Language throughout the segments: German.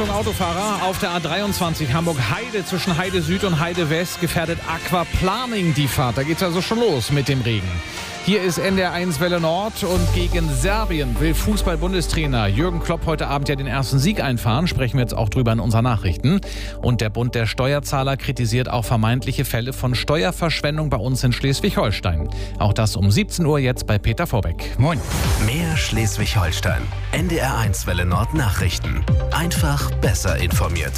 Achtung Autofahrer, auf der A23 Hamburg-Heide zwischen Heide Süd und Heide West gefährdet Aquaplaning die Fahrt. Da geht's also schon los mit dem Regen. Hier ist NDR1 Welle Nord und gegen Serbien will Fußball-Bundestrainer Jürgen Klopp heute Abend ja den ersten Sieg einfahren. Sprechen wir jetzt auch drüber in unseren Nachrichten. Und der Bund der Steuerzahler kritisiert auch vermeintliche Fälle von Steuerverschwendung bei uns in Schleswig-Holstein. Auch das um 17 Uhr jetzt bei Peter Vorbeck. Moin. Mehr Schleswig-Holstein. NDR1 Welle Nord Nachrichten. Einfach besser informiert.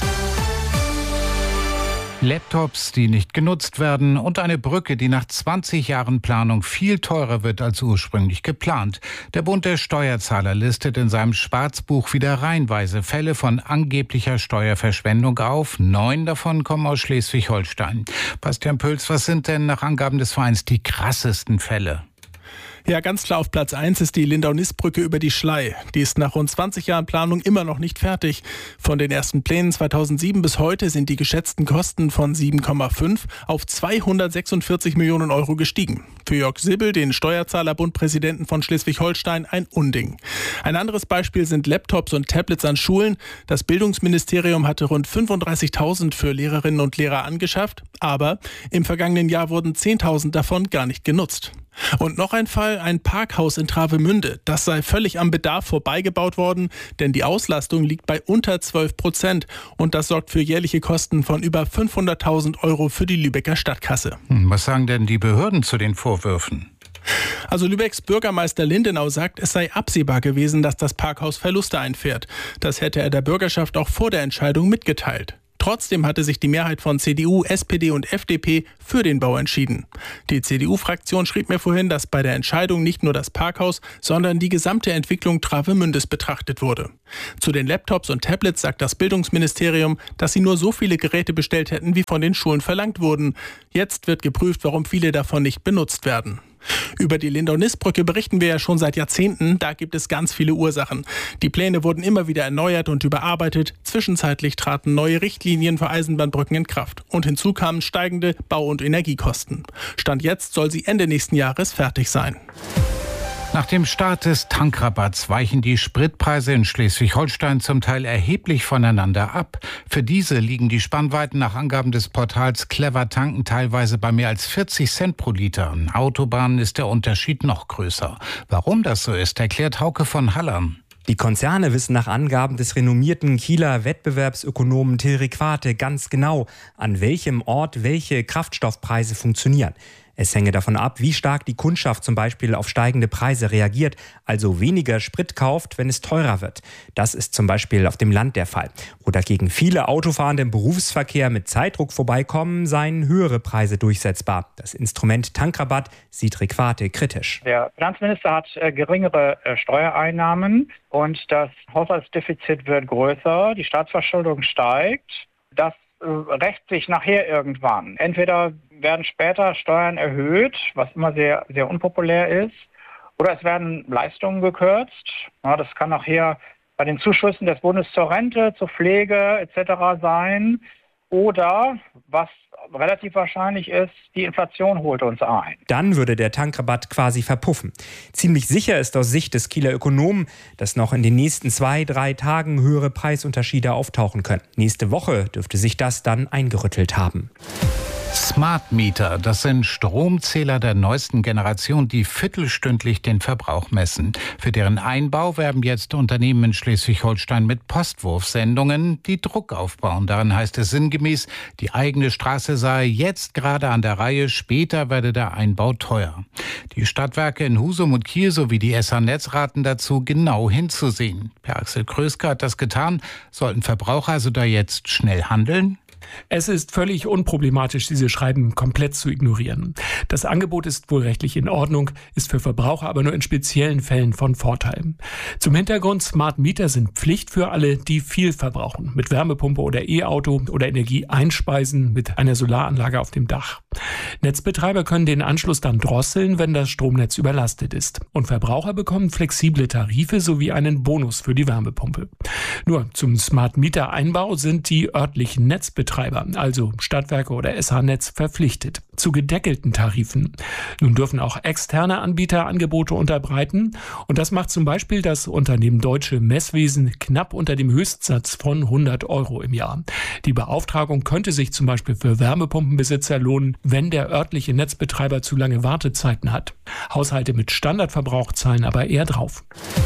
Laptops, die nicht genutzt werden und eine Brücke, die nach 20 Jahren Planung viel teurer wird als ursprünglich geplant. Der Bund der Steuerzahler listet in seinem Schwarzbuch wieder reihenweise Fälle von angeblicher Steuerverschwendung auf. 9 davon kommen aus Schleswig-Holstein. Bastian Pölz, was sind denn nach Angaben des Vereins die krassesten Fälle? Ja, ganz klar auf Platz 1 ist die Lindau-Nist-Brücke über die Schlei. Die ist nach rund 20 Jahren Planung immer noch nicht fertig. Von den ersten Plänen 2007 bis heute sind die geschätzten Kosten von 7,5 auf 246 Millionen Euro gestiegen. Für Jörg Sibbel, den Steuerzahlerbund-Präsidenten von Schleswig-Holstein, ein Unding. Ein anderes Beispiel sind Laptops und Tablets an Schulen. Das Bildungsministerium hatte rund 35.000 für Lehrerinnen und Lehrer angeschafft, aber im vergangenen Jahr wurden 10.000 davon gar nicht genutzt. Und noch ein Fall, ein Parkhaus in Travemünde. Das sei völlig am Bedarf vorbeigebaut worden, denn die Auslastung liegt bei unter 12%. Und das sorgt für jährliche Kosten von über 500.000 Euro für die Lübecker Stadtkasse. Was sagen denn die Behörden zu den Vorwürfen? Also Lübecks Bürgermeister Lindenau sagt, es sei absehbar gewesen, dass das Parkhaus Verluste einfährt. Das hätte er der Bürgerschaft auch vor der Entscheidung mitgeteilt. Trotzdem hatte sich die Mehrheit von CDU, SPD und FDP für den Bau entschieden. Die CDU-Fraktion schrieb mir vorhin, dass bei der Entscheidung nicht nur das Parkhaus, sondern die gesamte Entwicklung Travemündes betrachtet wurde. Zu den Laptops und Tablets sagt das Bildungsministerium, dass sie nur so viele Geräte bestellt hätten, wie von den Schulen verlangt wurden. Jetzt wird geprüft, warum viele davon nicht benutzt werden. Über die Lindau-Nist-Brücke berichten wir ja schon seit Jahrzehnten. Da gibt es ganz viele Ursachen. Die Pläne wurden immer wieder erneuert und überarbeitet. Zwischenzeitlich traten neue Richtlinien für Eisenbahnbrücken in Kraft. Und hinzu kamen steigende Bau- und Energiekosten. Stand jetzt soll sie Ende nächsten Jahres fertig sein. Nach dem Start des Tankrabatts weichen die Spritpreise in Schleswig-Holstein zum Teil erheblich voneinander ab. Für diese liegen die Spannweiten nach Angaben des Portals Clever Tanken teilweise bei mehr als 40 Cent pro Liter. An Autobahnen ist der Unterschied noch größer. Warum das so ist, erklärt Hauke von Hallern. Die Konzerne wissen nach Angaben des renommierten Kieler Wettbewerbsökonomen Till Riquate ganz genau, an welchem Ort welche Kraftstoffpreise funktionieren. Es hänge davon ab, wie stark die Kundschaft zum Beispiel auf steigende Preise reagiert, also weniger Sprit kauft, wenn es teurer wird. Das ist zum Beispiel auf dem Land der Fall. Wo dagegen viele Autofahrende im Berufsverkehr mit Zeitdruck vorbeikommen, seien höhere Preise durchsetzbar. Das Instrument Tankrabatt sieht Riquate kritisch. Der Finanzminister hat geringere Steuereinnahmen und das Haushaltsdefizit wird größer, die Staatsverschuldung steigt. Das rächt sich nachher irgendwann. Entweder werden später Steuern erhöht, was immer sehr, sehr unpopulär ist, oder es werden Leistungen gekürzt. Ja, das kann nachher bei den Zuschüssen des Bundes zur Rente, zur Pflege etc. sein. Oder, was relativ wahrscheinlich ist, die Inflation holt uns ein. Dann würde der Tankrabatt quasi verpuffen. Ziemlich sicher ist aus Sicht des Kieler Ökonomen, dass noch in den nächsten 2-3 Tagen höhere Preisunterschiede auftauchen können. Nächste Woche dürfte sich das dann eingerüttelt haben. Smart Meter, das sind Stromzähler der neuesten Generation, die viertelstündlich den Verbrauch messen. Für deren Einbau werben jetzt Unternehmen in Schleswig-Holstein mit Postwurfsendungen, die Druck aufbauen. Darin heißt es sinngemäß, die eigene Straße sei jetzt gerade an der Reihe, später werde der Einbau teuer. Die Stadtwerke in Husum und Kiel sowie die SA-Netz raten dazu, genau hinzusehen. Per Axel Kröske hat das getan. Sollten Verbraucher also da jetzt schnell handeln? Es ist völlig unproblematisch, diese Schreiben komplett zu ignorieren. Das Angebot ist wohl rechtlich in Ordnung, ist für Verbraucher aber nur in speziellen Fällen von Vorteil. Zum Hintergrund, Smart Meter sind Pflicht für alle, die viel verbrauchen. Mit Wärmepumpe oder E-Auto oder Energie einspeisen mit einer Solaranlage auf dem Dach. Netzbetreiber können den Anschluss dann drosseln, wenn das Stromnetz überlastet ist. Und Verbraucher bekommen flexible Tarife sowie einen Bonus für die Wärmepumpe. Nur zum Smart-Meter-Einbau sind die örtlichen Netzbetreiber, also Stadtwerke oder SH-Netz, verpflichtet zu gedeckelten Tarifen. Nun dürfen auch externe Anbieter Angebote unterbreiten und das macht zum Beispiel das Unternehmen Deutsche Messwesen knapp unter dem Höchstsatz von 100 € im Jahr. Die Beauftragung könnte sich zum Beispiel für Wärmepumpenbesitzer lohnen, wenn der örtliche Netzbetreiber zu lange Wartezeiten hat. Haushalte mit Standardverbrauch zahlen aber eher drauf.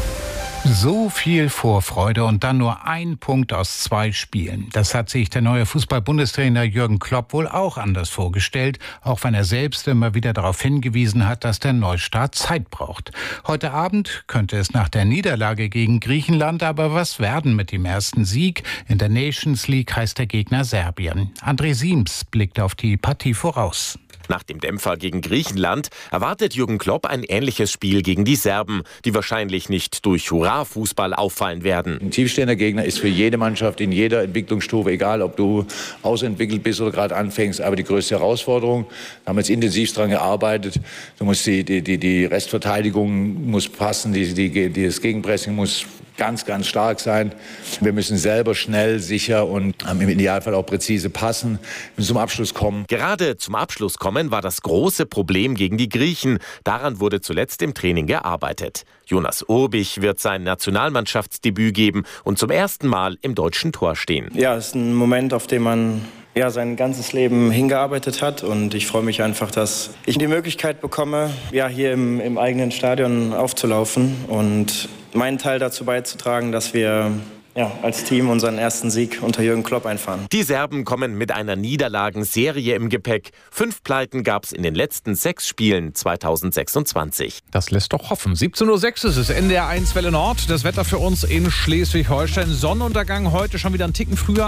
So viel Vorfreude und dann nur ein Punkt aus 2 Spielen. Das hat sich der neue Fußball-Bundestrainer Jürgen Klopp wohl auch anders vorgestellt, auch wenn er selbst immer wieder darauf hingewiesen hat, dass der Neustart Zeit braucht. Heute Abend könnte es nach der Niederlage gegen Griechenland aber was werden mit dem ersten Sieg. In der Nations League heißt der Gegner Serbien. André Siems blickt auf die Partie voraus. Nach dem Dämpfer gegen Griechenland erwartet Jürgen Klopp ein ähnliches Spiel gegen die Serben, die wahrscheinlich nicht durch Hurra-Fußball auffallen werden. Ein tiefstehender Gegner ist für jede Mannschaft in jeder Entwicklungsstufe, egal ob du ausentwickelt bist oder gerade anfängst, aber die größte Herausforderung. Wir haben jetzt intensiv daran gearbeitet. Du musst die Restverteidigung muss passen, das Gegenpressing muss ganz, ganz stark sein. Wir müssen selber schnell, sicher und im Idealfall auch präzise passen und zum Abschluss kommen. Gerade zum Abschluss kommen war das große Problem gegen die Griechen. Daran wurde zuletzt im Training gearbeitet. Jonas Urbich wird sein Nationalmannschaftsdebüt geben und zum ersten Mal im deutschen Tor stehen. Ja, es ist ein Moment, auf den man sein ganzes Leben hingearbeitet hat und ich freue mich einfach, dass ich die Möglichkeit bekomme, hier im eigenen Stadion aufzulaufen und meinen Teil dazu beizutragen, dass wir als Team unseren ersten Sieg unter Jürgen Klopp einfahren. Die Serben kommen mit einer Niederlagenserie im Gepäck. 5 Pleiten gab es in den letzten 6 Spielen 2026. Das lässt doch hoffen. 17:06 Uhr ist es, NDR 1 Welle Nord. Das Wetter für uns in Schleswig-Holstein. Sonnenuntergang heute schon wieder einen Ticken früher,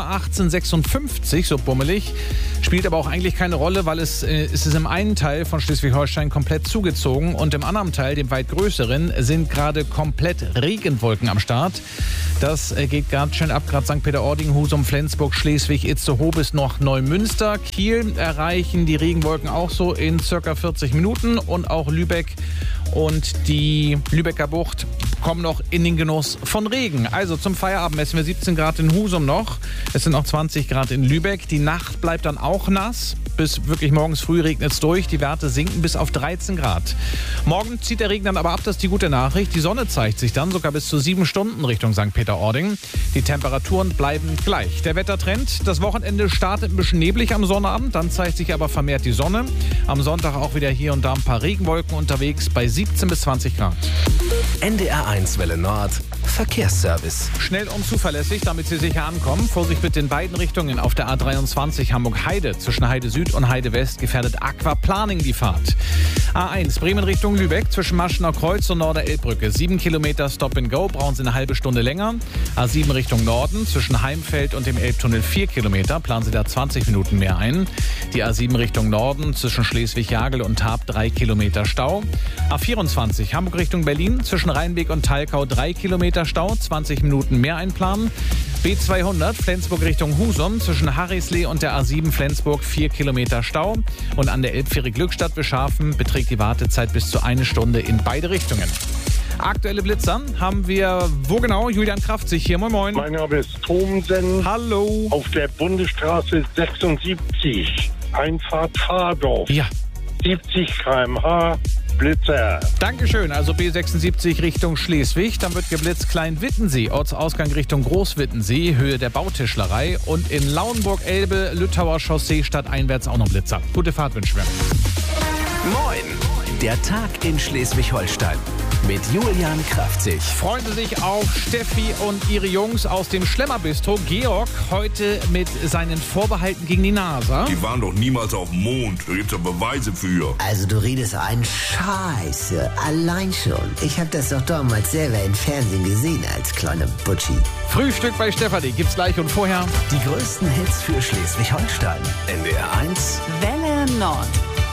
18:56, so bummelig. Spielt aber auch eigentlich keine Rolle, weil es ist im einen Teil von Schleswig-Holstein komplett zugezogen und im anderen Teil, dem weit größeren, sind gerade komplett Regenwolken am Start. Das geht ganz schön ab, gerade St. Peter-Ording, Husum, Flensburg, Schleswig, Itzehoe bis noch Neumünster. Kiel erreichen die Regenwolken auch so in circa 40 Minuten und auch Lübeck und die Lübecker Bucht kommen noch in den Genuss von Regen. Also zum Feierabend messen wir 17 Grad in Husum noch. Es sind noch 20 Grad in Lübeck. Die Nacht bleibt dann auch nass. Bis wirklich morgens früh regnet es durch. Die Werte sinken bis auf 13 Grad. Morgen zieht der Regen dann aber ab, das ist die gute Nachricht. Die Sonne zeigt sich dann sogar bis zu 7 Stunden Richtung St. Peter-Ording. Die Temperaturen bleiben gleich. Der Wettertrend, das Wochenende startet ein bisschen neblig am Sonnabend, dann zeigt sich aber vermehrt die Sonne. Am Sonntag auch wieder hier und da ein paar Regenwolken unterwegs bei 17 bis 20 Grad. NDR 1 Welle Nord, Verkehrsservice. Schnell und zuverlässig, damit Sie sicher ankommen. Vorsicht bitte in beiden Richtungen. Auf der A23 Hamburg-Heide zwischen Heide Süd und Heide West gefährdet Aquaplaning die Fahrt. A1 Bremen Richtung Lübeck zwischen Maschener Kreuz und Norder-Elbbrücke. 7 Kilometer Stop and Go, brauchen Sie eine halbe Stunde länger. A7 Richtung Norden zwischen Heimfeld und dem Elbtunnel 4 Kilometer, planen Sie da 20 Minuten mehr ein. Die A7 Richtung Norden zwischen Schleswig-Jagel und Taab 3 Kilometer Stau. A24 Hamburg Richtung Berlin zwischen Rheinbeek und Thalkau 3 Kilometer Stau, 20 Minuten mehr einplanen. B200 Flensburg Richtung Husum zwischen Harrislee und der A7 Flensburg 4 Kilometer Stau. Und an der Elbfähre Glückstadt Beschafen beträgt die Wartezeit bis zu 1 Stunde in beide Richtungen. Aktuelle Blitzer haben wir, wo genau? Julian Kraftzig hier, moin moin. Mein Name ist Thomsen. Hallo. Auf der Bundesstraße 76, Einfahrt Fahrdorf. Ja. 70 km/h, Blitzer. Dankeschön, also B76 Richtung Schleswig, dann wird geblitzt Klein-Wittensee, Ortsausgang Richtung Groß-Wittensee, Höhe der Bautischlerei und in Lauenburg-Elbe, Lüttauer Chaussee stadteinwärts auch noch Blitzer. Gute Fahrt wünschen wir. Moin, der Tag in Schleswig-Holstein mit Julian Kraftzig. Freuen Sie sich auf Steffi und ihre Jungs aus dem Schlemmerbistro. Georg heute mit seinen Vorbehalten gegen die NASA. Die waren doch niemals auf dem Mond. Da gibt's ja Beweise für. Also du redest einen Scheiße. Allein schon. Ich habe das doch damals selber im Fernsehen gesehen als kleiner Butschi. Frühstück bei Stefanie gibt's gleich und vorher die größten Hits für Schleswig-Holstein. NDR 1 Welle Nord.